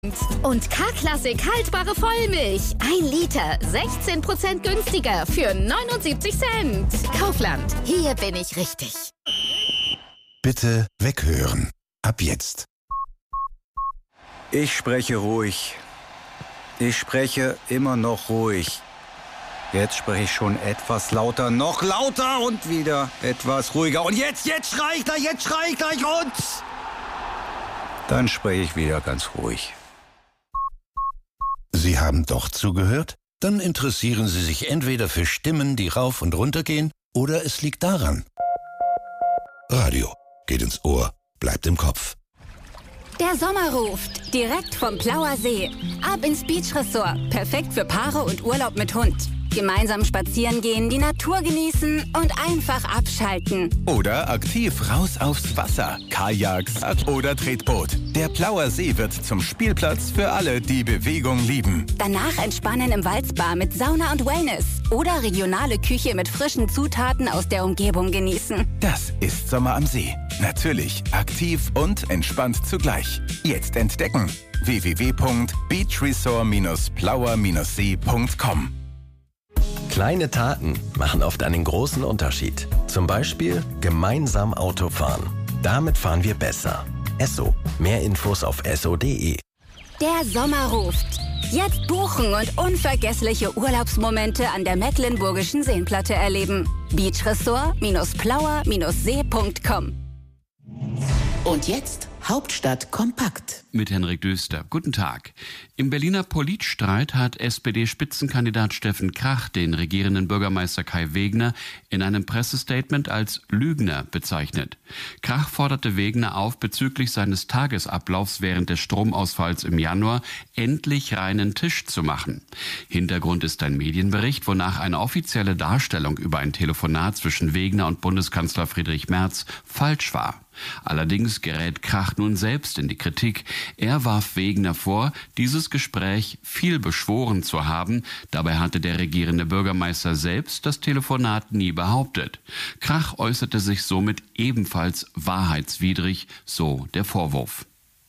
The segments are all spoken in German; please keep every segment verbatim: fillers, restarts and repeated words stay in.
Und K-Klassik haltbare Vollmilch. Ein Liter, sechzehn Prozent günstiger für neunundsiebzig Cent. Kaufland, hier bin ich richtig. Bitte weghören. Ab jetzt. Ich spreche ruhig. Ich spreche immer noch ruhig. Jetzt spreche ich schon etwas lauter, noch lauter und wieder etwas ruhiger. Und jetzt, jetzt schrei ich gleich, jetzt schrei ich gleich und... Dann spreche ich wieder ganz ruhig. Sie haben doch zugehört? Dann interessieren Sie sich entweder für Stimmen, die rauf und runter gehen, oder es liegt daran. Radio geht ins Ohr, bleibt im Kopf. Der Sommer ruft, direkt vom Plauer See. Ab ins Beach Resort, perfekt für Paare und Urlaub mit Hund. Gemeinsam spazieren gehen, die Natur genießen und einfach abschalten. Oder aktiv raus aufs Wasser, Kajaks oder Tretboot. Der Plauer See wird zum Spielplatz für alle, die Bewegung lieben. Danach entspannen im Waldspa mit Sauna und Wellness. Oder regionale Küche mit frischen Zutaten aus der Umgebung genießen. Das ist Sommer am See. Natürlich aktiv und entspannt zugleich. Jetzt entdecken. w w w punkt beachresort Bindestrich plauer Bindestrich see punkt com. Kleine Taten machen oft einen großen Unterschied. Zum Beispiel gemeinsam Auto fahren. Damit fahren wir besser. Esso. Mehr Infos auf esso punkt de. Der Sommer ruft. Jetzt buchen und unvergessliche Urlaubsmomente an der Mecklenburgischen Seenplatte erleben. beachresort Bindestrich plauer Bindestrich see punkt com. Und jetzt Hauptstadt kompakt. Mit Henrik Döster. Guten Tag. Im Berliner Politstreit hat S P D-Spitzenkandidat Steffen Krach den regierenden Bürgermeister Kai Wegner in einem Pressestatement als Lügner bezeichnet. Krach forderte Wegner auf, bezüglich seines Tagesablaufs während des Stromausfalls im Januar endlich reinen Tisch zu machen. Hintergrund ist ein Medienbericht, wonach eine offizielle Darstellung über ein Telefonat zwischen Wegner und Bundeskanzler Friedrich Merz falsch war. Allerdings gerät Krach nun selbst in die Kritik. Er warf Wegner vor, dieses Gespräch viel beschworen zu haben. Dabei hatte der regierende Bürgermeister selbst das Telefonat nie behauptet. Krach äußerte sich somit ebenfalls wahrheitswidrig, so der Vorwurf.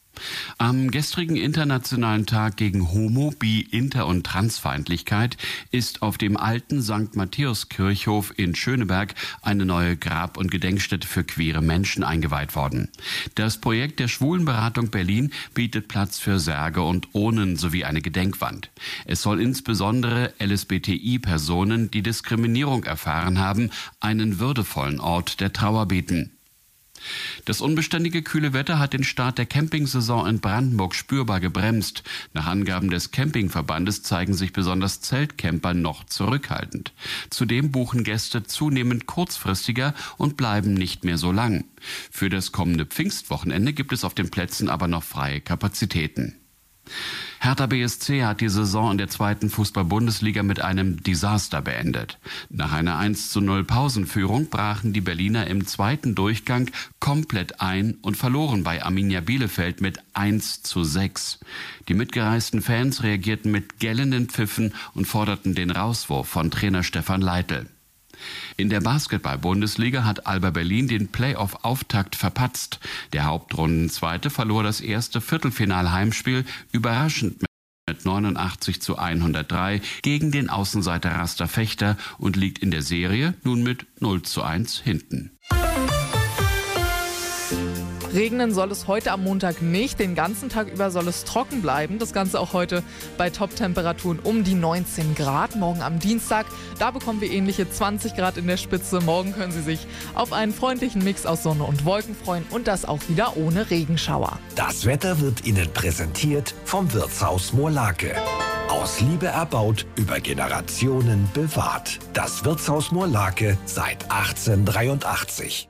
Am gestrigen Internationalen Tag gegen Homo-, Bi-, Inter- und Transfeindlichkeit ist auf dem alten Sankt Matthäus-Kirchhof in Schöneberg eine neue Grab- und Gedenkstätte für queere Menschen eingeweiht worden. Das Projekt der Schwulenberatung Berlin bietet Platz für Särge und Urnen sowie eine Gedenkwand. Es soll insbesondere L S B T I-Personen, die Diskriminierung erfahren haben, einen würdevollen Ort der Trauer bieten. Das unbeständige kühle Wetter hat den Start der Campingsaison in Brandenburg spürbar gebremst. Nach Angaben des Campingverbandes zeigen sich besonders Zeltcamper noch zurückhaltend. Zudem buchen Gäste zunehmend kurzfristiger und bleiben nicht mehr so lang. Für das kommende Pfingstwochenende gibt es auf den Plätzen aber noch freie Kapazitäten. Hertha B S C hat die Saison in der zweiten Fußball-Bundesliga mit einem Desaster beendet. Nach einer eins zu null Pausenführung brachen die Berliner im zweiten Durchgang komplett ein und verloren bei Arminia Bielefeld mit eins zu sechs. Die mitgereisten Fans reagierten mit gellenden Pfiffen und forderten den Rauswurf von Trainer Stefan Leitl. In der Basketball-Bundesliga hat Alba Berlin den Playoff-Auftakt verpatzt. Der Hauptrundenzweite verlor das erste Viertelfinal-Heimspiel überraschend mit neunundachtzig zu hundertdrei gegen den Außenseiter Raster Fechter und liegt in der Serie nun mit null zu eins hinten. Regnen soll es heute am Montag nicht. Den ganzen Tag über soll es trocken bleiben. Das Ganze auch heute bei Top-Temperaturen um die neunzehn Grad. Morgen am Dienstag, da bekommen wir ähnliche zwanzig Grad in der Spitze. Morgen können Sie sich auf einen freundlichen Mix aus Sonne und Wolken freuen und das auch wieder ohne Regenschauer. Das Wetter wird Ihnen präsentiert vom Wirtshaus Moorlake. Aus Liebe erbaut, über Generationen bewahrt. Das Wirtshaus Moorlake seit achtzehnhundertdreiundachtzig.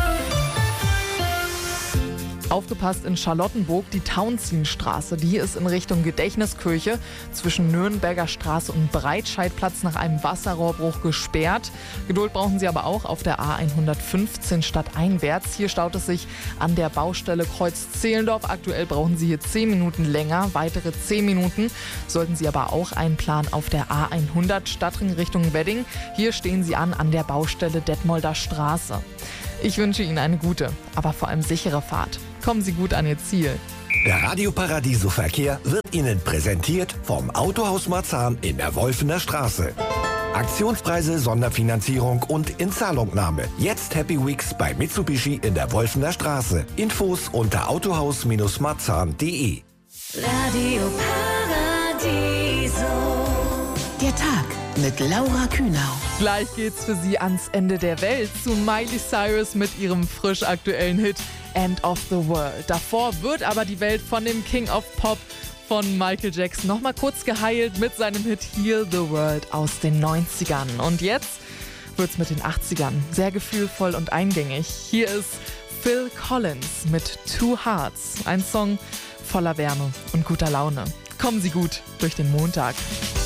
Aufgepasst in Charlottenburg, die Tauentzienstraße, die ist in Richtung Gedächtniskirche zwischen Nürnberger Straße und Breitscheidplatz nach einem Wasserrohrbruch gesperrt. Geduld brauchen Sie aber auch auf der A hundertfünfzehn stadteinwärts. Hier staut es sich an der Baustelle Kreuz Zehlendorf. Aktuell brauchen Sie hier zehn Minuten länger, weitere zehn Minuten. Sollten Sie aber auch einplanen auf der A hundert Stadtring Richtung Wedding. Hier stehen Sie an an der Baustelle Detmolder Straße. Ich wünsche Ihnen eine gute, aber vor allem sichere Fahrt. Kommen Sie gut an Ihr Ziel. Der Radio Paradiso Verkehr wird Ihnen präsentiert vom Autohaus Marzahn in der Wolfener Straße. Aktionspreise, Sonderfinanzierung und Inzahlungnahme. Jetzt Happy Weeks bei Mitsubishi in der Wolfener Straße. Infos unter autohaus marzahn punkt de. Radio Paradiso. Der Tag mit Laura Kühnau. Gleich geht's für Sie ans Ende der Welt zu Miley Cyrus mit ihrem frisch aktuellen Hit End of the World. Davor wird aber die Welt von dem King of Pop von Michael Jackson nochmal kurz geheilt mit seinem Hit Heal the World aus den neunzigern. Und jetzt wird's mit den achtzigern sehr gefühlvoll und eingängig. Hier ist Phil Collins mit Two Hearts, ein Song voller Wärme und guter Laune. Kommen Sie gut durch den Montag.